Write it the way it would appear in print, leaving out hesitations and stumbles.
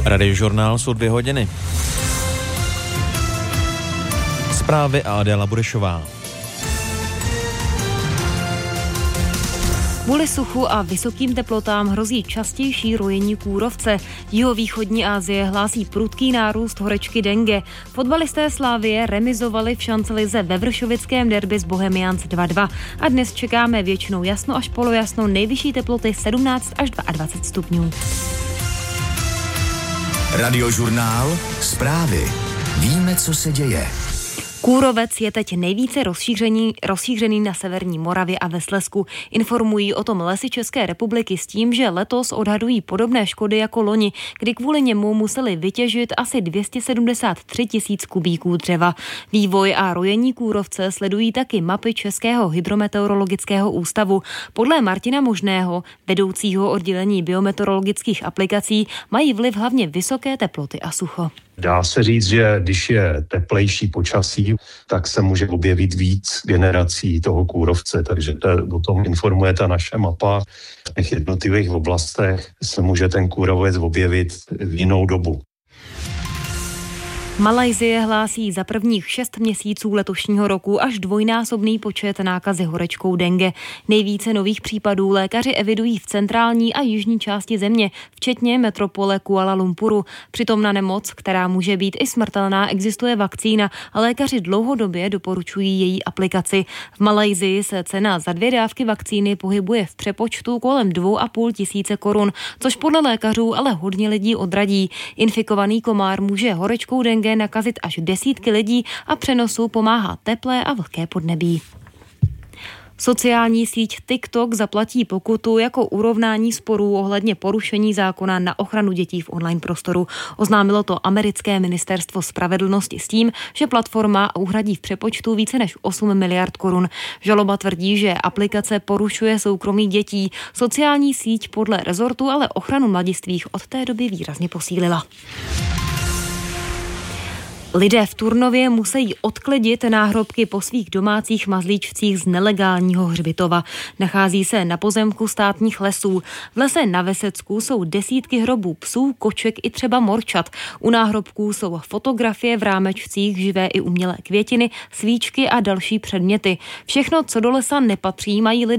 Radiožurnál jsou 2 hodiny. Zprávy a Adéla Burešová. Kvůli suchu a vysokým teplotám hrozí častější rojení kůrovce. Jihovýchodní Asie hlásí prudký nárůst horečky dengue. Fotbalisté Slavie remizovali v šancelize ve vršovickém derby s Bohemians 2-2. A dnes čekáme většinou jasno až polojasno, nejvyšší teploty 17 až 22 stupňů. Radiožurnál, zprávy. Víme, co se děje. Kůrovec je teď nejvíce rozšířený na severní Moravě a ve Slezsku. Informují o tom Lesy České republiky s tím, že letos odhadují podobné škody jako loni, kdy kvůli němu museli vytěžit asi 273 000 kubíků dřeva. Vývoj a rojení kůrovce sledují taky mapy Českého hydrometeorologického ústavu. Podle Martina Možného, vedoucího oddělení biometeorologických aplikací, mají vliv hlavně vysoké teploty a sucho. Dá se říct, že když je teplejší počasí, tak se může objevit víc generací toho kůrovce, takže o tom informuje ta naše mapa. V těch jednotlivých oblastech se může ten kůrovec objevit v jinou dobu. Malajsie hlásí za prvních 6 měsíců letošního roku až dvojnásobný počet nákazy horečkou dengue. Nejvíce nových případů lékaři evidují v centrální a jižní části země, včetně metropole Kuala Lumpuru. Přitom na nemoc, která může být i smrtelná, existuje vakcína a lékaři dlouhodobě doporučují její aplikaci. V Malajsii se cena za 2 dávky vakcíny pohybuje v přepočtu kolem 2 500 korun, což podle lékařů ale hodně lidí odradí. Infikovaný komár může horečkou dengue nakazit až desítky lidí a přenosu pomáhá teplé a vlhké podnebí. Sociální síť TikTok zaplatí pokutu jako urovnání sporů ohledně porušení zákona na ochranu dětí v online prostoru. Oznámilo to americké ministerstvo spravedlnosti s tím, že platforma uhradí v přepočtu více než 8 miliard korun. Žaloba tvrdí, že aplikace porušuje soukromí dětí. Sociální síť podle rezortu ale ochranu mladistvých od té doby výrazně posílila. Lidé v Turnově musí odklidit náhrobky po svých domácích mazlíčcích z nelegálního hřbitova. Nachází se na pozemku státních lesů. V lese na Vesecku jsou desítky hrobů psů, koček i třeba morčat. U náhrobků jsou fotografie v rámečcích, živé i umělé květiny, svíčky a další předměty. Všechno, co do lesa nepatří, mají lidé